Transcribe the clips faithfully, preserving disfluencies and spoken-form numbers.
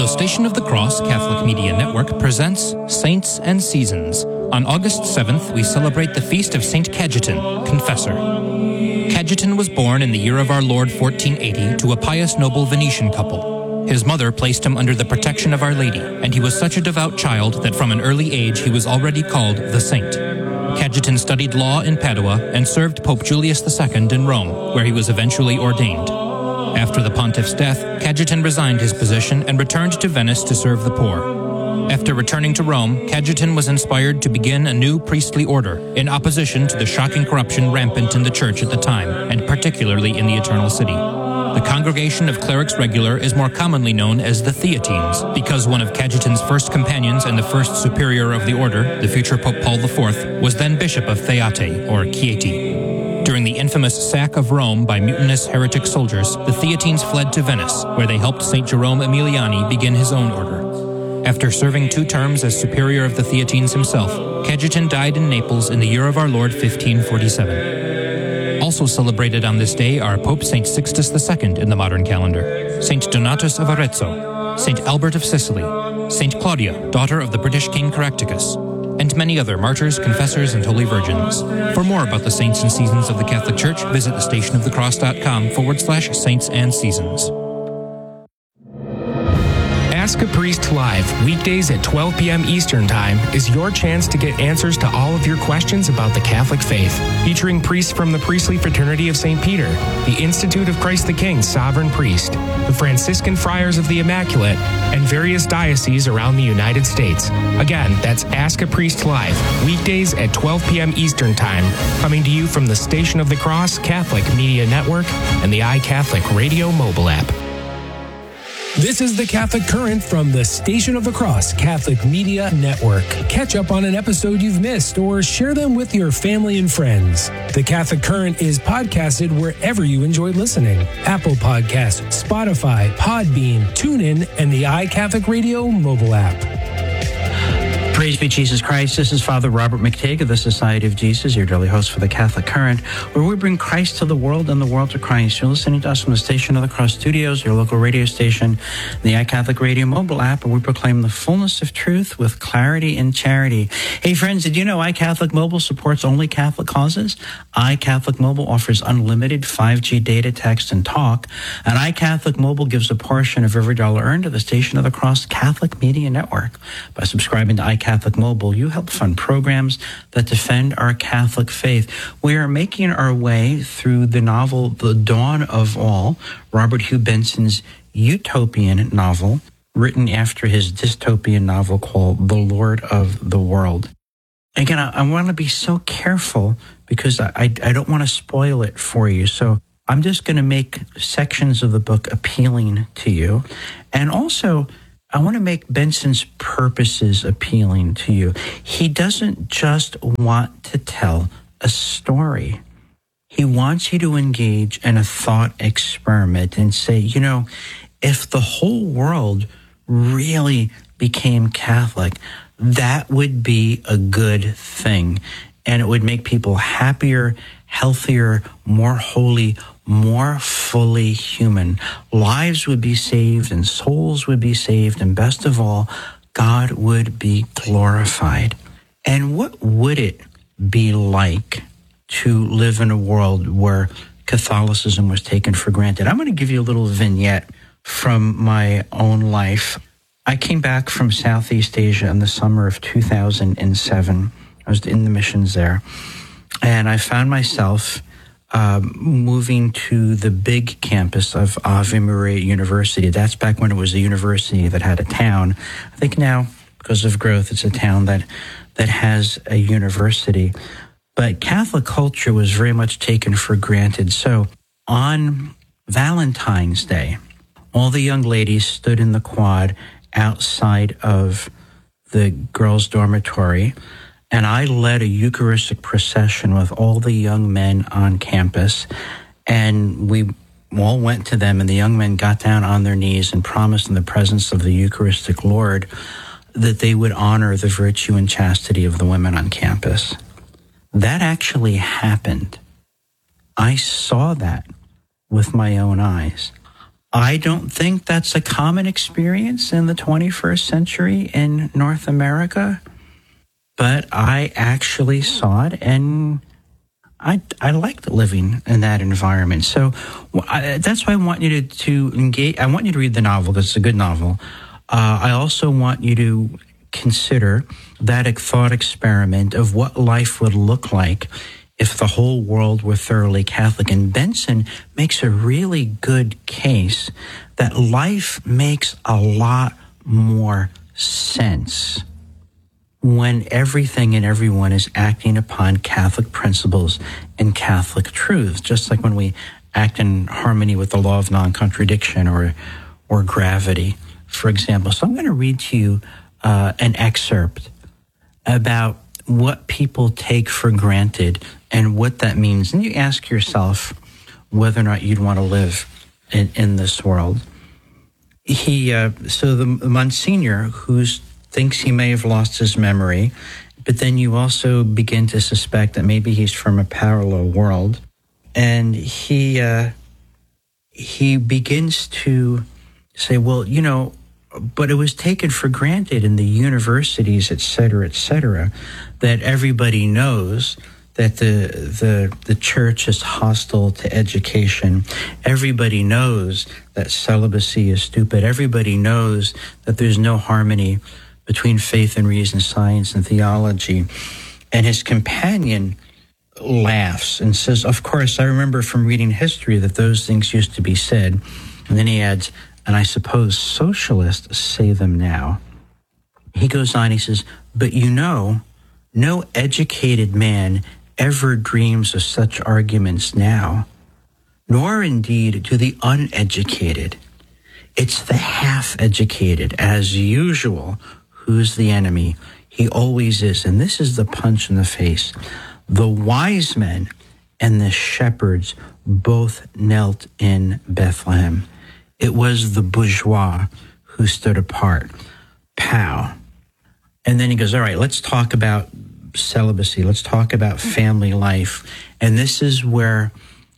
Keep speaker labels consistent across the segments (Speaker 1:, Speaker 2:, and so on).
Speaker 1: Station of the Cross Catholic Media Network presents Saints and Seasons. On August seventh, we celebrate the feast of Saint Cajetan, Confessor. Cajetan was born in the year of our Lord fourteen eighty to a pious noble Venetian couple. His mother placed him under the protection of Our Lady, and he was such a devout child that from an early age he was already called the Saint. Cajetan studied law in Padua and served Pope Julius the Second in Rome, where he was eventually ordained. After the pontiff's death, Cajetan resigned his position and returned to Venice to serve the poor. After returning to Rome, Cajetan was inspired to begin a new priestly order in opposition to the shocking corruption rampant in the church at the time, and particularly in the Eternal City. The Congregation of Clerics Regular is more commonly known as the Theatines, because one of Cajetan's first companions and the first superior of the order, the future Pope Paul the Fourth, was then Bishop of Theate, or Chieti. During the infamous sack of Rome by mutinous heretic soldiers, the Theatines fled to Venice, where they helped Saint Jerome Emiliani begin his own order. After serving two terms as superior of the Theatines himself, Cajetan died in Naples in the year of our Lord fifteen forty-seven. Also celebrated on this day are Pope Saint Sixtus the Second in the modern calendar, Saint Donatus of Arezzo, Saint Albert of Sicily, Saint Claudia, daughter of the British King Caractacus, and many other martyrs, confessors, and holy virgins. For more about the saints and seasons of the Catholic Church, visit thestationofthecross.com forward slash saints and seasons.
Speaker 2: Ask a Priest Live, weekdays at twelve p.m. Eastern Time, is your chance to get answers to all of your questions about the Catholic faith. Featuring priests from the Priestly Fraternity of Saint Peter, the Institute of Christ the King Sovereign Priest, the Franciscan Friars of the Immaculate, and various dioceses around the United States. Again, that's Ask a Priest Live, weekdays at twelve p.m. Eastern Time, coming to you from the Station of the Cross Catholic Media Network and the iCatholic Radio mobile app.
Speaker 3: This is the Catholic Current from the Station of the Cross Catholic Media Network. Catch up on an episode you've missed or share them with your family and friends. The Catholic Current is podcasted wherever you enjoy listening. Apple Podcasts, Spotify, Podbean, TuneIn, and the iCatholic Radio mobile app.
Speaker 4: Praise be Jesus Christ. This is Father Robert McTague of the Society of Jesus, your daily host for the Catholic Current, where we bring Christ to the world and the world to Christ. You're listening to us from the Station of the Cross Studios, your local radio station, the iCatholic Radio mobile app, where we proclaim the fullness of truth with clarity and charity. Hey, friends, did you know iCatholic Mobile supports only Catholic causes? iCatholic Mobile offers unlimited five G data, text, and talk, and iCatholic Mobile gives a portion of every dollar earned to the Station of the Cross Catholic Media Network. By subscribing to iCatholic Catholic Mobile, you help fund programs that defend our Catholic faith. We are making our way through the novel The Dawn of All, Robert Hugh Benson's utopian novel, written after his dystopian novel called The Lord of the World. Again, I, I want to be so careful because I, I, I don't want to spoil it for you. So I'm just going to make sections of the book appealing to you. And also, I want to make Benson's purposes appealing to you. He doesn't just want to tell a story. He wants you to engage in a thought experiment and say, you know, if the whole world really became Catholic, that would be a good thing. And it would make people happier, healthier, more holy, more fully human. Lives would be saved and souls would be saved. And best of all, God would be glorified. And what would it be like to live in a world where Catholicism was taken for granted? I'm going to give you a little vignette from my own life. I came back from Southeast Asia in the summer of two thousand seven. I was in the missions there. And I found myself Uh, moving to the big campus of Ave Maria University. That's back when it was a university that had a town. I think now, because of growth, it's a town that that has a university. But Catholic culture was very much taken for granted. So on Valentine's Day, all the young ladies stood in the quad outside of the girls' dormitory, and I led a Eucharistic procession with all the young men on campus, and we all went to them, and the young men got down on their knees and promised in the presence of the Eucharistic Lord that they would honor the virtue and chastity of the women on campus. That actually happened. I saw that with my own eyes. I don't think that's a common experience in the twenty-first century in North America, but I actually saw it, and I, I liked living in that environment. So I, that's why I want you to, to engage. I want you to read the novel because it's a good novel. Uh, I also want you to consider that thought experiment of what life would look like if the whole world were thoroughly Catholic. And Benson makes a really good case that life makes a lot more sense when everything and everyone is acting upon Catholic principles and Catholic truths, just like when we act in harmony with the law of non-contradiction or, or gravity, for example. So I'm going to read to you uh, an excerpt about what people take for granted and what that means. And you ask yourself whether or not you'd want to live in, in this world. He, uh, so the Monsignor, who thinks he may have lost his memory, but then you also begin to suspect that maybe he's from a parallel world. And he, uh, he begins to say, well, you know, but it was taken for granted in the universities, et cetera, et cetera, that everybody knows that the the the church is hostile to education. Everybody knows that celibacy is stupid. Everybody knows that there's no harmony between faith and reason, science and theology. And his companion laughs and says, of course, I remember from reading history that those things used to be said. And then he adds, and I suppose socialists say them now. He goes on, he says, but you know, no educated man ever dreams of such arguments now, nor indeed do the uneducated. It's the half-educated, as usual, who's the enemy. He always is. And this is the punch in the face. The wise men and the shepherds both knelt in Bethlehem. It was the bourgeois who stood apart. Pow. And then he goes, all right, let's talk about celibacy. Let's talk about family life. And this is where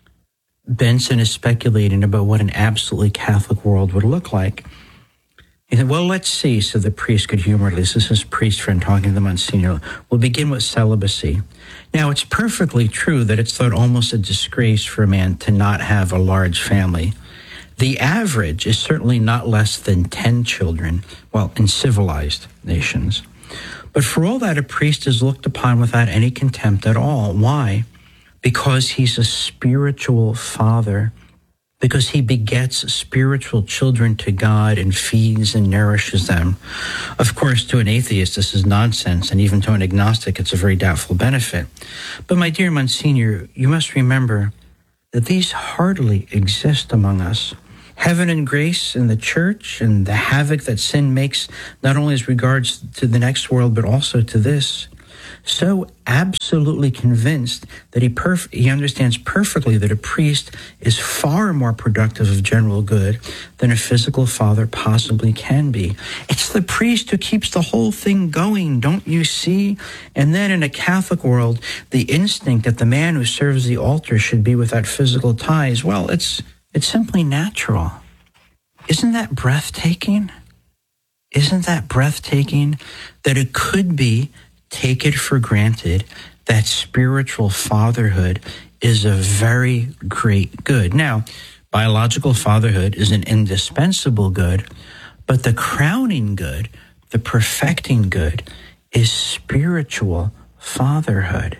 Speaker 4: Benson is speculating about what an absolutely Catholic world would look like. He said, well, let's see, said the priest good humoredly. This is his priest friend talking to the Monsignor. We'll begin with celibacy. Now, it's perfectly true that it's thought almost a disgrace for a man to not have a large family. The average is certainly not less than ten children, well, in civilized nations. But for all that, a priest is looked upon without any contempt at all. Why? Because he's a spiritual father, because he begets spiritual children to God and feeds and nourishes them. Of course, to an atheist, this is nonsense, and even to an agnostic, it's a very doubtful benefit. But my dear Monsignor, you must remember that these hardly exist among us. Heaven and grace in the church and the havoc that sin makes, not only as regards to the next world, but also to this. So absolutely convinced that he perf- he understands perfectly that a priest is far more productive of general good than a physical father possibly can be. It's the priest who keeps the whole thing going, don't you see? And then in a Catholic world, the instinct that the man who serves the altar should be without physical ties, well, it's it's simply natural. Isn't that breathtaking? Isn't that breathtaking that it could be take it for granted that spiritual fatherhood is a very great good. Now, biological fatherhood is an indispensable good, but the crowning good, the perfecting good, is spiritual fatherhood.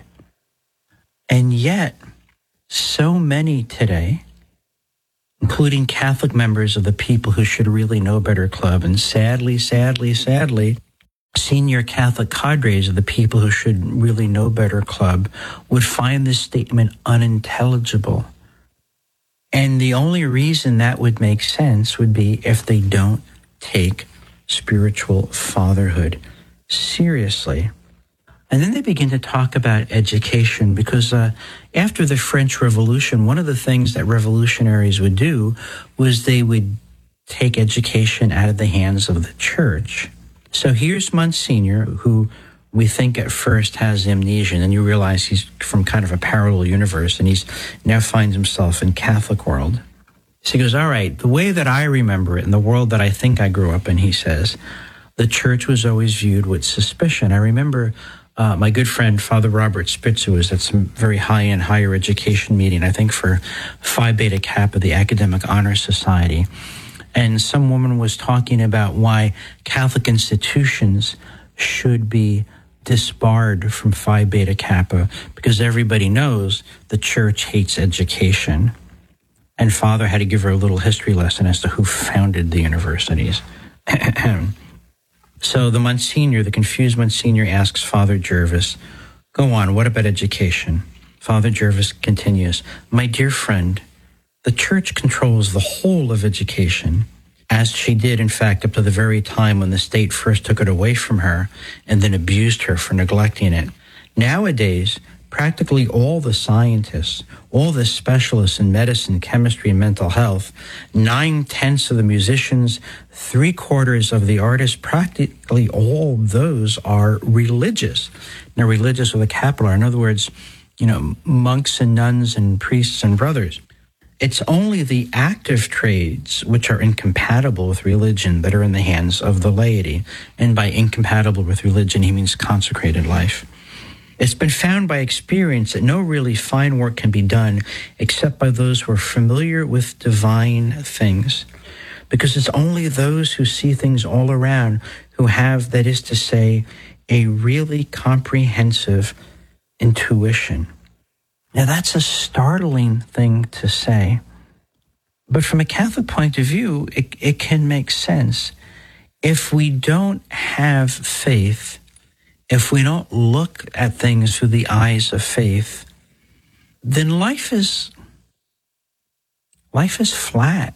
Speaker 4: And yet, so many today, including Catholic members of the People Who Should Really Know Better Club, and sadly, sadly, sadly, senior Catholic cadres of the People Who Should Really Know Better Club would find this statement unintelligible. And the only reason that would make sense would be if they don't take spiritual fatherhood seriously. And then they begin to talk about education because uh, after the French Revolution, one of the things that revolutionaries would do was they would take education out of the hands of the church. So here's Monsignor, who we think at first has amnesia, and then you realize he's from kind of a parallel universe, and he's now finds himself in Catholic world. So he goes, all right, the way that I remember it in the world that I think I grew up in, he says, the church was always viewed with suspicion. I remember uh, my good friend, Father Robert Spitzer, was at some very high-end higher education meeting, I think for Phi Beta Kappa, the Academic Honor Society. And some woman was talking about why Catholic institutions should be disbarred from Phi Beta Kappa, because everybody knows the church hates education. And Father had to give her a little history lesson as to who founded the universities. So the Monsignor, the confused Monsignor, asks Father Jervis, go on, what about education? Father Jervis continues, my dear friend, the church controls the whole of education, as she did, in fact, up to the very time when the state first took it away from her and then abused her for neglecting it. Nowadays, practically all the scientists, all the specialists in medicine, chemistry, and mental health, nine-tenths of the musicians, three-quarters of the artists, practically all those are religious. Now, religious with a capital R. In other words, you know, monks and nuns and priests and brothers. It's only the active trades which are incompatible with religion that are in the hands of the laity. And by incompatible with religion, he means consecrated life. It's been found by experience that no really fine work can be done except by those who are familiar with divine things, because it's only those who see things all around who have, that is to say, a really comprehensive intuition. Now, that's a startling thing to say, but from a Catholic point of view, it, it can make sense. If we don't have faith, if we don't look at things through the eyes of faith, then life is, life is flat.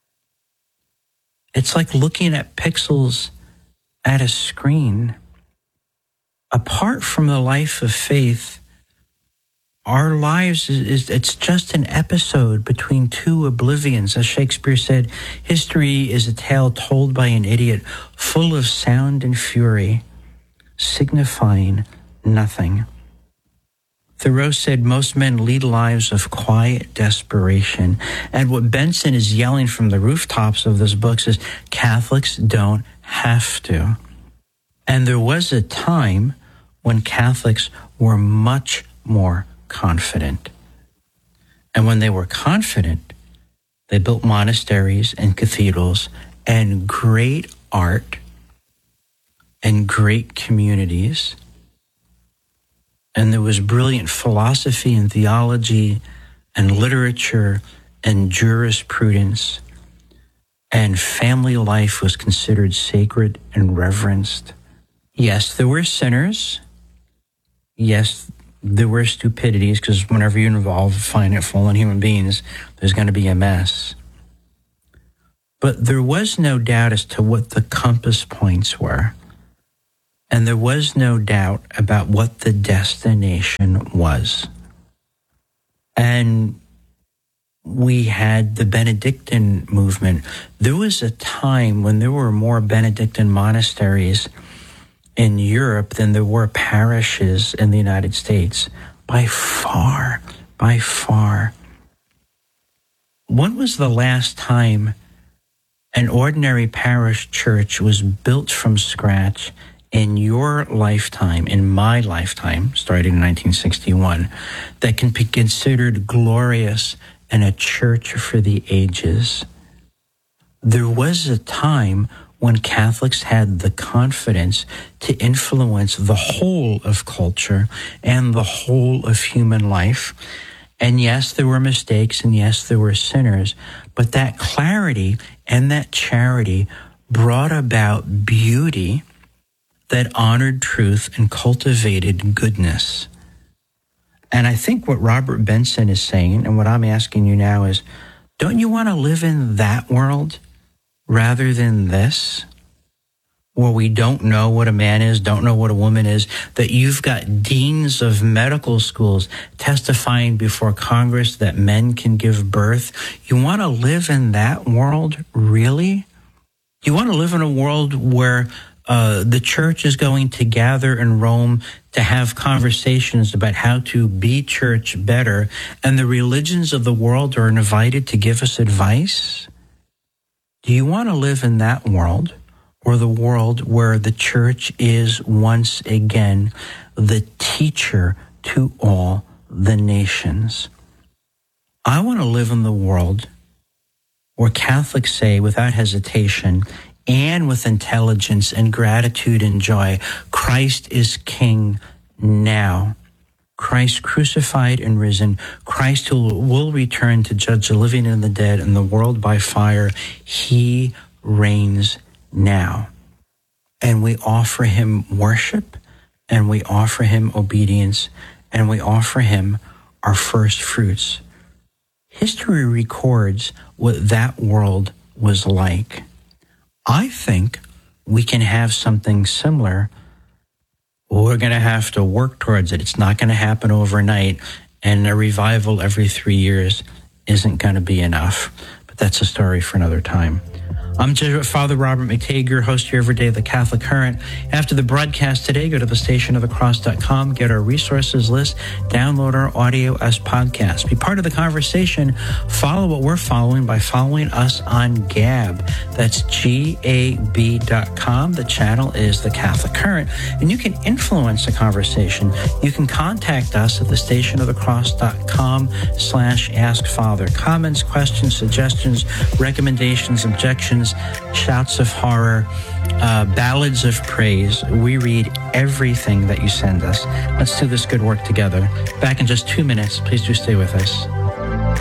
Speaker 4: It's like looking at pixels at a screen. Apart from the life of faith, our lives is, is it's just an episode between two oblivions. As Shakespeare said, history is a tale told by an idiot, full of sound and fury, signifying nothing. Thoreau said most men lead lives of quiet desperation. And what Benson is yelling from the rooftops of this book is Catholics don't have to. And there was a time when Catholics were much more confident. And when they were confident, they built monasteries and cathedrals and great art and great communities. And there was brilliant philosophy and theology and literature and jurisprudence. And family life was considered sacred and reverenced. Yes, there were sinners. Yes, there were stupidities, because whenever you involve finite fallen human beings, there's going to be a mess. But there was no doubt as to what the compass points were. And there was no doubt about what the destination was. And we had the Benedictine movement. There was a time when there were more Benedictine monasteries in Europe than there were parishes in the United States. By far, by far. When was the last time an ordinary parish church was built from scratch in your lifetime, in my lifetime, starting in nineteen sixty-one, that can be considered glorious and a church for the ages? There was a time when Catholics had the confidence to influence the whole of culture and the whole of human life. And yes, there were mistakes, and yes, there were sinners, but that clarity and that charity brought about beauty that honored truth and cultivated goodness. And I think what Robert Benson is saying, and what I'm asking you now is, don't you want to live in that world rather than this, where we don't know what a man is, don't know what a woman is, that you've got deans of medical schools testifying before Congress that men can give birth? You want to live in that world, really? You want to live in a world where uh, the church is going to gather in Rome to have conversations about how to be church better, and the religions of the world are invited to give us advice? Do you want to live in that world, or the world where the church is once again the teacher to all the nations? I want to live in the world where Catholics say without hesitation and with intelligence and gratitude and joy, Christ is King now. Christ crucified and risen, Christ who will return to judge the living and the dead and the world by fire. He reigns now. And we offer him worship, and we offer him obedience, and we offer him our first fruits. History records what that world was like. I think we can have something similar. We're going to have to work towards it. It's not going to happen overnight, and a revival every three years isn't going to be enough. But that's a story for another time. I'm Jesuit Father Robert McTague, your host here every day of the Catholic Current. After the broadcast today, go to the station of the cross dot com, get our resources list, download our audio as podcasts. Be part of the conversation. Follow what we're following by following us on Gab. That's G A B dot com. The channel is the Catholic Current, and you can influence the conversation. You can contact us at the station of the cross dot com slash ask father. Comments, questions, suggestions, recommendations, objections, shouts of horror, uh, ballads of praise. We read everything that you send us. Let's do this good work together. Back in just two minutes. Please do stay with us.